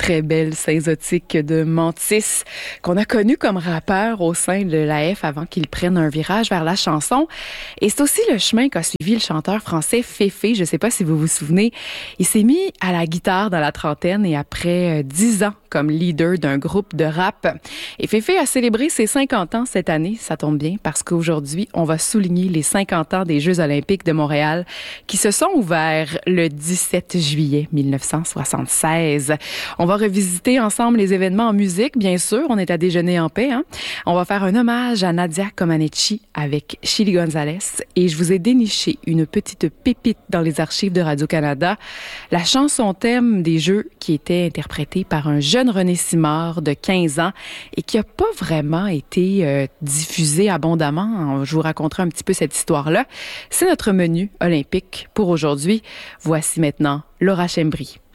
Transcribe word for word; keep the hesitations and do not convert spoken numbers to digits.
très belle Saint-Zotique de Mantis, qu'on a connu comme rappeur au sein de l'A F avant qu'il prenne un virage vers la chanson. Et c'est aussi le chemin qu'a suivi le chanteur français Féfé. Je ne sais pas si vous vous souvenez. Il s'est mis à la guitare dans la trentaine et après dix ans comme leader d'un groupe de rap. Et Féfé a célébré ses cinquante ans cette année. Ça tombe bien parce qu'aujourd'hui, on va souligner les cinquante ans des Jeux olympiques de Montréal qui se sont ouverts le dix-sept juillet mille neuf cent soixante-seize. On va revisiter ensemble les événements en musique, bien sûr. On est à déjeuner en paix. Hein? On va faire un hommage à Nadia Comaneci avec Chili Gonzalez. Et je vous ai déniché une petite pépite dans les archives de Radio-Canada. La chanson thème des Jeux qui était interprétée par un jeune René Simard de quinze ans et qui n'a pas vraiment été euh, diffusée abondamment. Je vous raconterai un petit peu cette histoire-là. C'est notre menu olympique pour aujourd'hui. Voici maintenant Laura Chembry.